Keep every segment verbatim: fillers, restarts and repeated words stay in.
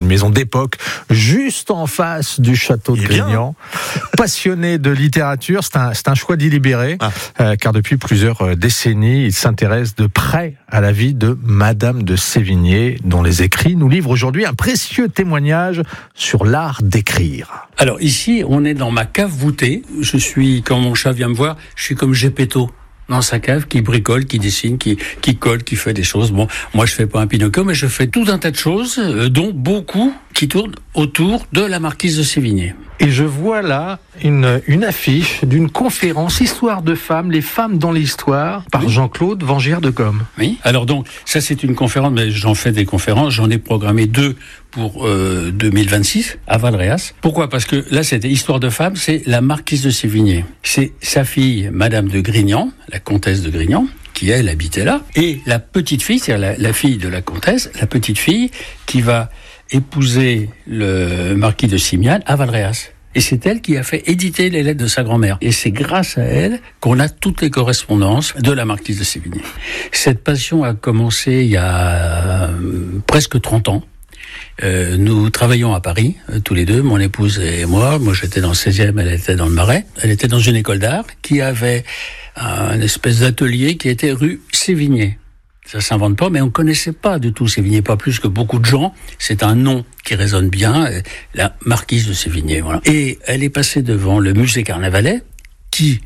maison d'époque, juste en face du château de Grignan. Passionné de littérature, c'est un, c'est un choix délibéré, ah. euh, car depuis plusieurs décennies, il s'intéresse de près à la vie de Madame de Sévigné, dont les écrits nous livrent aujourd'hui un précieux témoignage sur l'art d'écrire. Alors ici, on est dans ma cave voûtée. Je suis, quand mon chat vient me voir, je suis comme Gepetto dans sa cave, qui bricole, qui dessine, qui, qui colle, qui fait des choses. Bon, moi je fais pas un Pinocchio, mais je fais tout un tas de choses, euh, dont beaucoup qui tournent autour de la marquise de Sévigné. Et je vois là une, une affiche d'une conférence Histoire de femmes, les femmes dans l'histoire, par oui. Jean-Claude Vangière de Gomme. Oui, alors donc, ça c'est une conférence, mais j'en fais des conférences, j'en ai programmé deux pour euh, deux mille vingt-six, à Valréas. Pourquoi ? Parce que là c'était Histoire de femmes, c'est la marquise de Sévigné. C'est sa fille, Madame de Grignan, la comtesse de Grignan, qui elle habitait là, et la petite fille, c'est-à-dire la, la fille de la comtesse, la petite fille qui va épouser le marquis de Simiane à Valréas. Et c'est elle qui a fait éditer les lettres de sa grand-mère. Et c'est grâce à elle qu'on a toutes les correspondances de la marquise de Sévigné. Cette passion a commencé il y a euh, presque trente ans. Euh, nous travaillons à Paris, euh, tous les deux, mon épouse et moi. Moi, j'étais dans le seizième, elle était dans le Marais. Elle était dans une école d'art qui avait un espèce d'atelier qui était rue Sévigné. Ça s'invente pas, mais on connaissait pas du tout Sévigné, pas plus que beaucoup de gens. C'est un nom qui résonne bien, la marquise de Sévigné, voilà. Et elle est passée devant le musée Carnavalet, qui,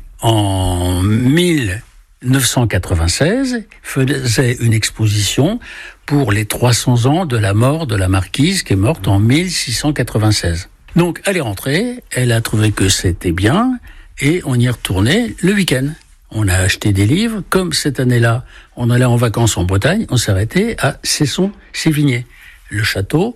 en mille neuf cent quatre-vingt-seize, faisait une exposition pour les trois cents ans de la mort de la marquise, qui est morte en mille six cent quatre-vingt-seize. Donc, elle est rentrée, elle a trouvé que c'était bien, et on y est retourné le week-end. On a acheté des livres. Comme cette année-là, on allait en vacances en Bretagne, on s'est arrêté à Cesson-Sévigné, le château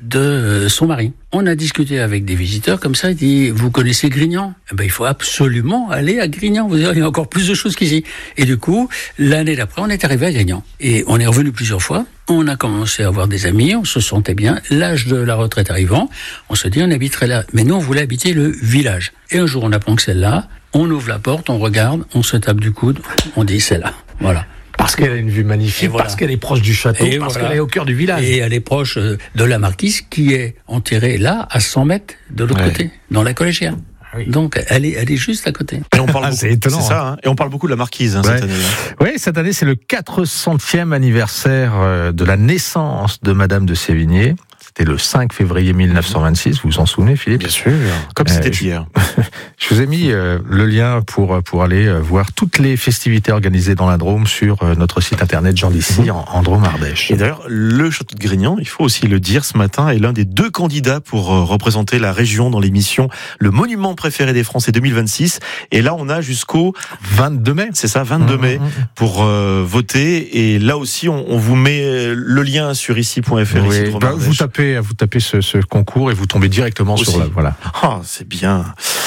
de son mari. On a discuté avec des visiteurs comme ça, il dit, vous connaissez Grignan ? Eh ben, il faut absolument aller à Grignan, vous verrez, il y a encore plus de choses qu'ici. Et du coup, l'année d'après, on est arrivé à Grignan. Et on est revenu plusieurs fois, on a commencé à avoir des amis, on se sentait bien, l'âge de la retraite arrivant, on se dit, on habiterait là. Mais nous, on voulait habiter le village. Et un jour, on apprend que c'est là, on ouvre la porte, on regarde, on se tape du coude, on dit, c'est là. Voilà. Parce qu'elle a une vue magnifique, voilà. Parce qu'elle est proche du château, et parce voilà. qu'elle est au cœur du village. Et elle est proche de la marquise qui est enterrée là, à cent mètres de l'autre ouais. côté, dans la collégienne. Oui. Donc, elle est, elle est juste à côté. Et on parle ah, beaucoup, c'est étonnant. C'est ça, hein. Et on parle beaucoup de la marquise, hein, ouais. cette année. Oui, cette année, c'est le quatre centième anniversaire de la naissance de Madame de Sévigné. C'était le cinq février mille neuf cent vingt-six, vous vous en souvenez, Philippe ? Bien sûr, comme c'était euh, hier. Je vous ai mis euh, le lien pour, pour aller euh, voir toutes les festivités organisées dans la Drôme sur euh, notre site internet Jean Dissy en, en Drôme-Ardèche. Et d'ailleurs, le château de Grignan, il faut aussi le dire, ce matin, est l'un des deux candidats pour euh, représenter la région dans l'émission Le Monument préféré des Français deux mille vingt-six. Et là, on a jusqu'au vingt-deux mai. C'est ça, vingt-deux mai, pour euh, voter. Et là aussi, on, on vous met le lien sur ici point f r. Oui, ici, bah, vous tapez vous tapez ce, ce concours et vous tombez directement aussi. sur la voilà. Oh, c'est bien.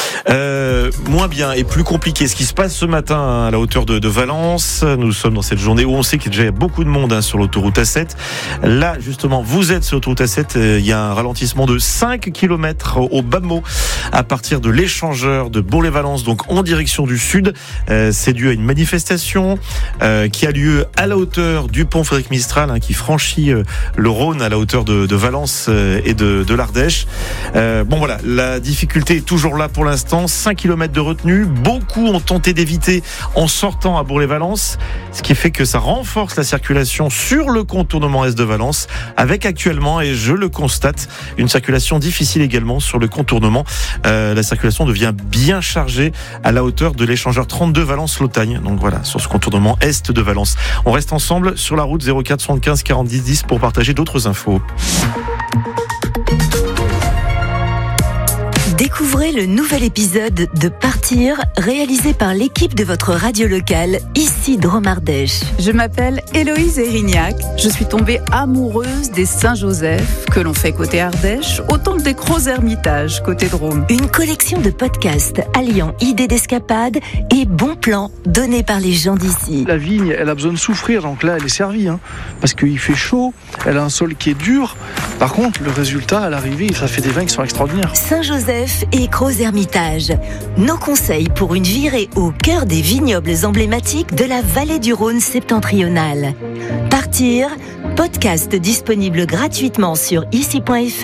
Euh, moins bien et plus compliqué. Ce qui se passe ce matin hein, à la hauteur de, de Valence. Nous sommes dans cette journée où on sait qu'il y a déjà beaucoup de monde hein, sur l'autoroute A sept. Là, justement, vous êtes sur l'autoroute A sept. Euh, il y a un ralentissement de cinq kilomètres au bas mot à partir de l'échangeur de Bourg-les-Valences, donc en direction du sud. Euh, c'est dû à une manifestation euh, qui a lieu à la hauteur du pont Frédéric Mistral, hein, qui franchit euh, le Rhône à la hauteur de, de Valence et de, de l'Ardèche. Euh, bon voilà, la difficulté est toujours là pour l'instant. cinq kilomètres de retenue. Beaucoup ont tenté d'éviter en sortant à Bourg-les-Valences, ce qui fait que ça renforce la circulation sur le contournement est de Valence, avec actuellement, et je le constate, une circulation difficile également sur le contournement. Euh, la circulation devient bien chargée à la hauteur de l'échangeur trente-deux Valence-Lotagne. Donc voilà, sur ce contournement est de Valence. On reste ensemble sur la route zéro quatre soixante-quinze quarante-dix dix pour partager d'autres infos. Découvrez le nouvel épisode de Partir, réalisé par l'équipe de votre radio locale, ici Drôme-Ardèche. Je m'appelle Héloïse Erignac. Je suis tombée amoureuse des Saint-Joseph, que l'on fait côté Ardèche, autant que des Crozes-Hermitage, côté Drôme. Une collection de podcasts alliant idées d'escapade et bons plans donnés par les gens d'ici. La vigne, elle a besoin de souffrir, donc là, elle est servie, hein, parce qu'il fait chaud, elle a un sol qui est dur. Par contre, le résultat, à l'arrivée, ça fait des vins qui sont extraordinaires. Saint-Joseph et Crozes-Hermitage. Nos conseils pour une virée au cœur des vignobles emblématiques de la vallée du Rhône septentrionale. Partir, podcast disponible gratuitement sur ici point f r.